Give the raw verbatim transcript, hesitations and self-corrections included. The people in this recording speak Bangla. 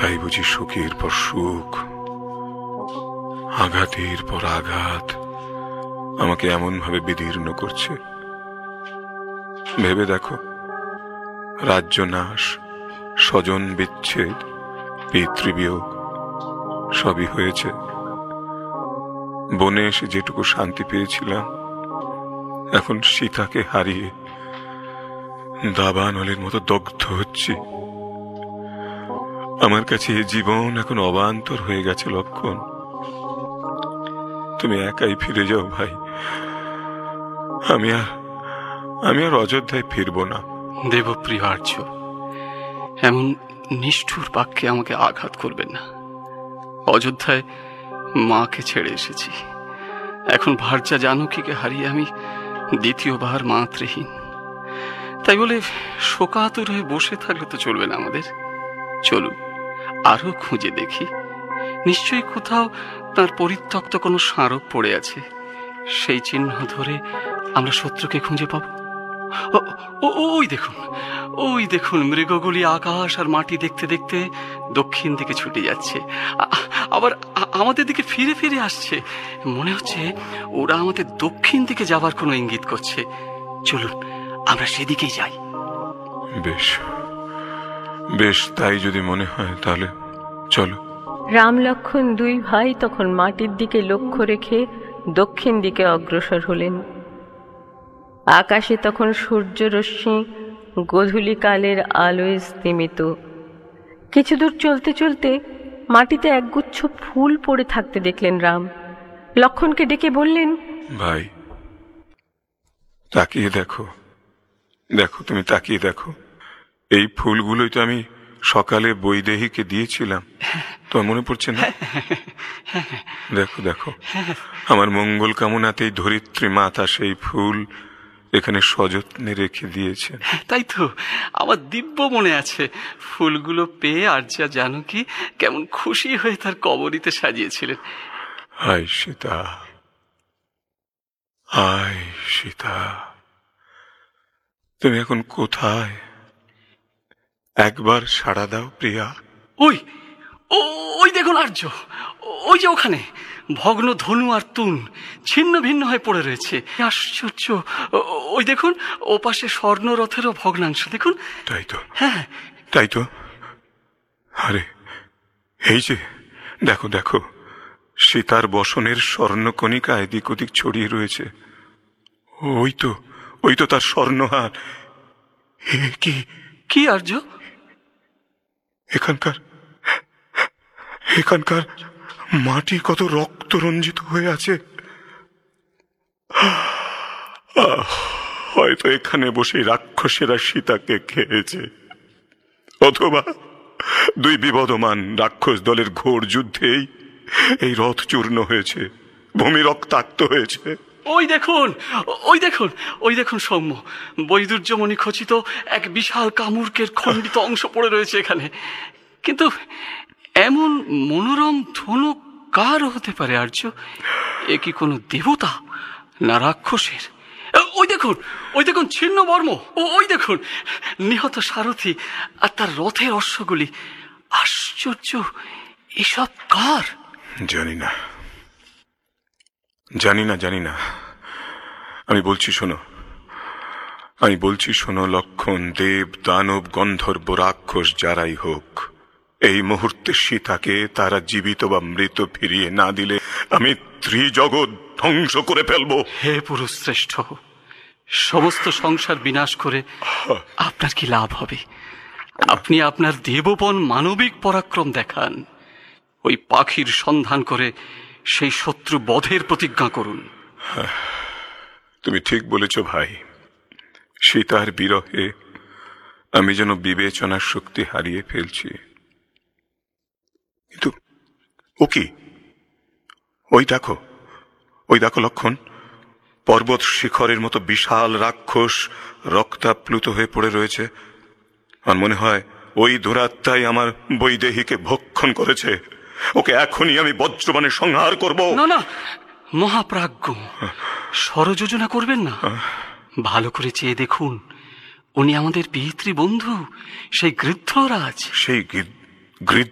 তাই বুঝি সুখের পর সুখ, আঘাতের পর আঘাত আমাকে এমন ভাবে বিদীর্ণ করছে। ভেবে দেখো, রাজ্য নাশ, স্বজন বিচ্ছেদ, পিতৃবিয়োগ সবই হয়েছে। বনে এসে যেটুকু শান্তি পেয়েছিলাম, এখন সীতাকে হারিয়ে দাবানলের মতো দগ্ধ হচ্ছি। আমার কাছে এ জীবন এখন অবান্তর হয়ে গেছে। লক্ষণ, তুমি একাই ফিরে যাও ভাই। আমি আর আমি আর অযোধ্যায় ফিরব না। দেবপ্রিয় আর্য, এমন নিষ্ঠুর বাক্যে আমাকে আঘাত করবেন না। অযোধ্যায় মাকে ছেড়ে এসেছি, এখন ভার্যা জানকীকে হারিয়ে আমি দ্বিতীয়বার মাতৃহীন। তাই বলে শোকাতুর হয়ে বসে থাকলে তো চলবে না আমাদের। চলুন আরো খুঁজে দেখি, নিশ্চয়ই কোথাও তার পরিত্যক্ত কোনো স্মারক পড়ে আছে। সেই চিহ্ন ধরে আমরা শত্রুকে খুঁজে পাব। ওই দেখুন, ওই দেখুন, মৃগগুলি আকাশ আর মাটি দেখতে দেখতে দক্ষিণ দিকে ছুটে যাচ্ছে, আবার আমাদের দিকে ফিরে ফিরে আসছে। মনে হচ্ছে ওরা আমাদের দক্ষিণ দিকে যাবার কোনো ইঙ্গিত করছে। চলুন আমরা সেদিকেই যাই। বেশ বেশ, তাই যদি মনে হয় তাহলে চলো। রাম লক্ষ্মণ দুই ভাই তখন মাটির দিকে লক্ষ্য রেখে দক্ষিণ দিকে অগ্রসর হলেন। আকাশে তখন সূর্যরশ্মি গোধূলিকালের আলোয় স্তিমিত। কিছু দূর চলতে চলতে মাটিতে একগুচ্ছ ফুল পড়ে থাকতে দেখলেন রাম। লক্ষ্মণকে ডেকে বললেন, ভাই তাকিয়ে দেখো, দেখো তুমি তাকিয়ে দেখো, এই ফুলগুলোই তো আমি সকালে বৈদেহীকে দিয়েছিলাম, তোমার মনে পড়ছে না? দেখো দেখো, আমার মঙ্গল কামনাতেই ধরিত্রী মাতা সেই ফুল এখানে সযত্নে রেখে দিয়েছে। তাই তো, আমার দিব্য মনে আছে। ফুলগুলো পেয়ে আর্যা জানকী কেমন খুশি হয়ে তার কবরীতে সাজিয়েছিলেন। হায় সীতা, হায় সীতা, তুমি এখন কোথায়? একবার সাড়া দাও প্রিয়া। ওই ওই দেখুন আর্য, ওই যে ওখানে ভগ্ন ধনু আর তুন ছিন্ন ভিন্ন হয়ে পড়ে রয়েছে। আশ্চর্য, ওই দেখুন ও পাশে স্বর্ণরথেরও ভগ্নাংশ দেখুন। তাই তো, হ্যাঁ তাই তো। আরে এই যে দেখো দেখো, সীতার বসনের স্বর্ণকণিকা এদিক ওদিক ছড়িয়ে রয়েছে। ওই তো, ওই তো তার স্বর্ণহার। কি কি আর্য? এখানকার এখানকার মাটি কত রক্ত রঞ্জিত হয়ে আছে। হয়তো এখানে বসে রাক্ষসেরা সীতাকে খেয়েছে, অথবা দুই বিবদমান রাক্ষস দলের ঘোর যুদ্ধেই এই রথ চূর্ণ হয়েছে, ভূমি রক্তাক্ত হয়েছে। ওই দেখুন, ওই দেখুন, ওই দেখুন সৌম্য, বৈদুর্যমণি খচিত এক বিশাল কামুর্কের খণ্ডিত অংশ পড়ে রয়েছে এখানে। কিন্তু এমন মনোরম ধনু কার হতে পারে আর্য? এ কি কোনো দেবতা না রাক্ষসের? ওই দেখুন, ওই দেখুন ছিন্ন বর্ম, ওই দেখুন নিহত সারথি আর তার রথের অশ্বগুলি। আশ্চর্য, এসব কার? জানি না, জানি না, জানি না। আমি বলছি শোনো, আমি বলছি শোনো লক্ষণ, দেব দানব গন্ধর্ব রাক্ষস যারাই হোক, এই মুহূর্তে সীতাকে তারা জীবিত বা মৃত ফিরিয়ে না দিলে আমি ত্রিজগৎ ধ্বংস করে ফেলবো। হে পুরুষ শ্রেষ্ঠ, সমস্ত সংসার বিনাশ করে আপনার কি লাভ হবে? আপনি আপনার দেবপন মানবিক পরাক্রম দেখান। ওই পাখির সন্ধান করে সেই শত্রু বধের প্রতিজ্ঞা করুন। তুমি ঠিক বলেছ ভাই। সীতার বিরহে আমি যেন বিবেচনার শক্তি হারিয়ে ফেলছি। কিন্তু ও কি? ওই দেখো, ওই দেখো লক্ষণ, পর্বত শিখরের মতো বিশাল রাক্ষস রক্তাপ্লুত হয়ে পড়ে রয়েছে। আর মনে হয় ওই দুরাত্মাই আমার বৈদেহীকে ভক্ষণ করেছে। ওকে এখনই আমি বজ্রবাণে সংহার করব। না না মহাপ্রাজ্ঞ, ষড়যোজনা করবেন না। ভালো করে চেয়ে দেখুন, উনি আমাদের পিতৃবন্ধু, সেই গৃদ্ধরাজ। সেই